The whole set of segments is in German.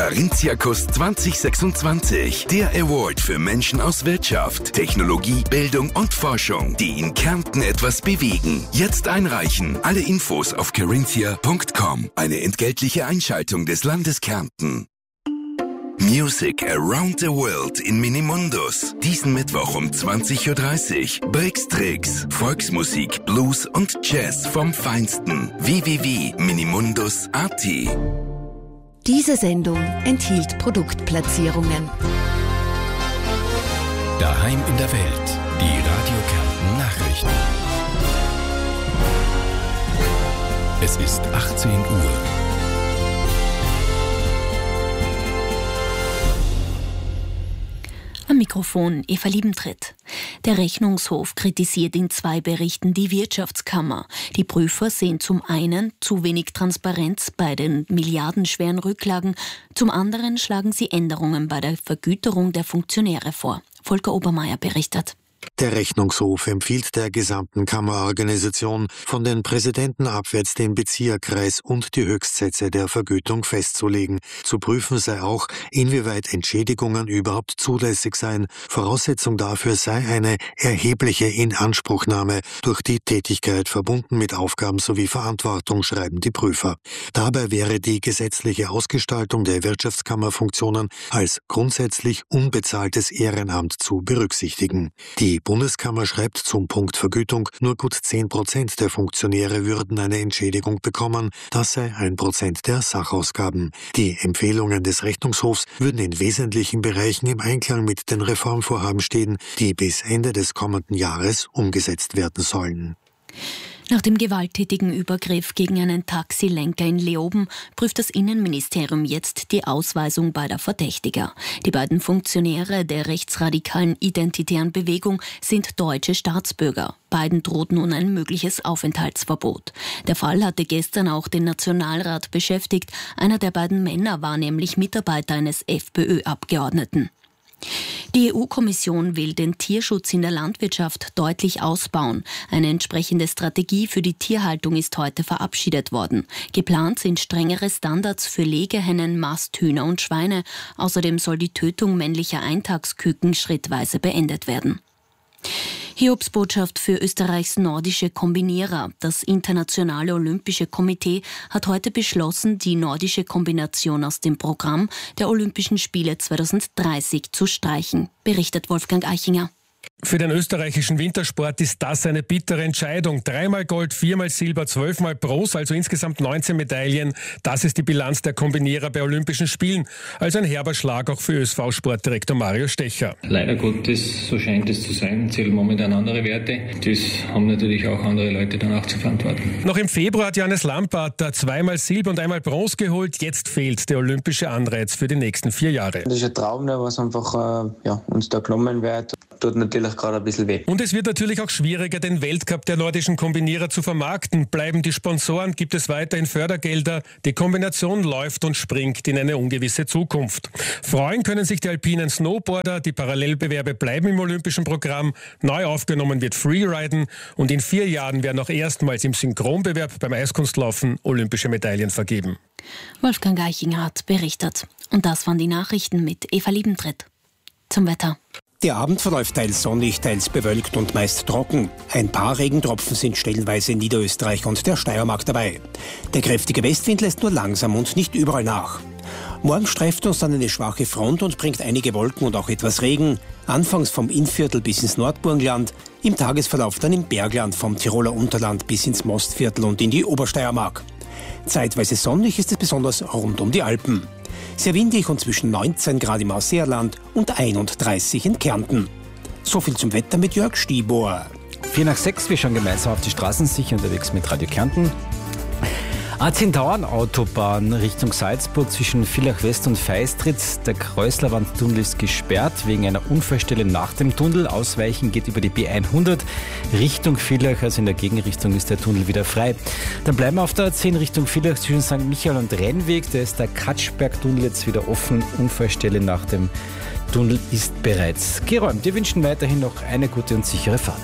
Carinthia Kuss 2026. Der Award für Menschen aus Wirtschaft, Technologie, Bildung und Forschung, die in Kärnten etwas bewegen. Jetzt einreichen. Alle Infos auf carinthia.com. Eine entgeltliche Einschaltung des Landes Kärnten. Music Around the World in Minimundus. Diesen Mittwoch um 20.30 Uhr. Brixtrix, Volksmusik, Blues und Jazz vom Feinsten. www.minimundus.at. Diese Sendung enthielt Produktplatzierungen. Daheim in der Welt. Die Radio Kärnten Nachrichten. Es ist 18 Uhr. Am Mikrofon Eva Liebentritt. Der Rechnungshof kritisiert in 2 Berichten die Wirtschaftskammer. Die Prüfer sehen zum einen zu wenig Transparenz bei den milliardenschweren Rücklagen, zum anderen schlagen sie Änderungen bei der Vergüterung der Funktionäre vor. Volker Obermeier berichtet. Der Rechnungshof empfiehlt der gesamten Kammerorganisation, von den Präsidenten abwärts den Bezirkkreis und die Höchstsätze der Vergütung festzulegen. Zu prüfen sei auch, inwieweit Entschädigungen überhaupt zulässig seien. Voraussetzung dafür sei eine erhebliche Inanspruchnahme durch die Tätigkeit verbunden mit Aufgaben sowie Verantwortung, schreiben die Prüfer. Dabei wäre die gesetzliche Ausgestaltung der Wirtschaftskammerfunktionen als grundsätzlich unbezahltes Ehrenamt zu berücksichtigen. Die Bundeskammer schreibt zum Punkt Vergütung, nur gut 10% der Funktionäre würden eine Entschädigung bekommen. Das sei 1% der Sachausgaben. Die Empfehlungen des Rechnungshofs würden in wesentlichen Bereichen im Einklang mit den Reformvorhaben stehen, die bis Ende des kommenden Jahres umgesetzt werden sollen. Nach dem gewalttätigen Übergriff gegen einen Taxilenker in Leoben prüft das Innenministerium jetzt die Ausweisung beider Verdächtiger. Die beiden Funktionäre der rechtsradikalen Identitären Bewegung sind deutsche Staatsbürger. Beiden droht nun ein mögliches Aufenthaltsverbot. Der Fall hatte gestern auch den Nationalrat beschäftigt. Einer der beiden Männer war nämlich Mitarbeiter eines FPÖ-Abgeordneten. Die EU-Kommission will den Tierschutz in der Landwirtschaft deutlich ausbauen. Eine entsprechende Strategie für die Tierhaltung ist heute verabschiedet worden. Geplant sind strengere Standards für Legehennen, Masthühner und Schweine. Außerdem soll die Tötung männlicher Eintagsküken schrittweise beendet werden. Hiobsbotschaft für Österreichs nordische Kombinierer. Das Internationale Olympische Komitee hat heute beschlossen, die nordische Kombination aus dem Programm der Olympischen Spiele 2030 zu streichen, berichtet Wolfgang Eichinger. Für den österreichischen Wintersport ist das eine bittere Entscheidung. 3-mal Gold, 4-mal Silber, 12-mal Bronze, also insgesamt 19 Medaillen. Das ist die Bilanz der Kombinierer bei Olympischen Spielen. Also ein herber Schlag auch für ÖSV-Sportdirektor Mario Stecher. Leider Gottes, so scheint es zu sein, zählen momentan andere Werte. Das haben natürlich auch andere Leute danach zu verantworten. Noch im Februar hat Johannes Lampart 2-mal Silber und 1-mal Bronze geholt. Jetzt fehlt der olympische Anreiz für die nächsten 4 Jahre. Das ist ein Traum, was einfach uns da genommen wird. Tut natürlich gerade ein bisschen weh. Und es wird natürlich auch schwieriger, den Weltcup der nordischen Kombinierer zu vermarkten. Bleiben die Sponsoren, gibt es weiterhin Fördergelder. Die Kombination läuft und springt in eine ungewisse Zukunft. Freuen können sich die alpinen Snowboarder. Die Parallelbewerbe bleiben im olympischen Programm. Neu aufgenommen wird Freeriden. Und in 4 Jahren werden auch erstmals im Synchronbewerb beim Eiskunstlaufen olympische Medaillen vergeben. Wolfgang Eichinger hat berichtet. Und das waren die Nachrichten mit Eva Liebentritt. Zum Wetter. Der Abend verläuft teils sonnig, teils bewölkt und meist trocken. Ein paar Regentropfen sind stellenweise in Niederösterreich und der Steiermark dabei. Der kräftige Westwind lässt nur langsam und nicht überall nach. Morgen streift uns dann eine schwache Front und bringt einige Wolken und auch etwas Regen. Anfangs vom Innviertel bis ins Nordburgenland, im Tagesverlauf dann im Bergland vom Tiroler Unterland bis ins Mostviertel und in die Obersteiermark. Zeitweise sonnig ist es besonders rund um die Alpen. Sehr windig und zwischen 19 Grad im Ausseerland und 31 in Kärnten. So viel zum Wetter mit Jörg Stibor. 5:45, wir schauen gemeinsam auf die Straßen, sicher unterwegs mit Radio Kärnten. A10-Tauern-Autobahn Richtung Salzburg zwischen Villach West und Feistritz. Der Kreuzlerwandtunnel ist gesperrt wegen einer Unfallstelle nach dem Tunnel. Ausweichen geht über die B100 Richtung Villach, also in der Gegenrichtung ist der Tunnel wieder frei. Dann bleiben wir auf der A10 Richtung Villach zwischen St. Michael und Rennweg. Da ist der Katschberg-Tunnel jetzt wieder offen. Unfallstelle nach dem Tunnel ist bereits geräumt. Wir wünschen weiterhin noch eine gute und sichere Fahrt.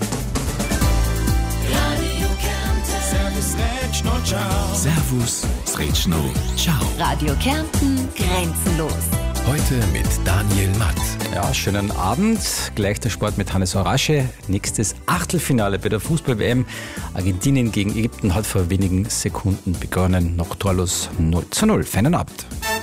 Servus Was redest du noch? Ciao. Radio Kärnten, grenzenlos. Heute mit Daniel Matt. Ja, schönen Abend. Gleich der Sport mit Hannes Orasche. Nächstes Achtelfinale bei der Fußball-WM. Argentinien gegen Ägypten hat vor wenigen Sekunden begonnen. Noch torlos 0:0. Feinen Abend.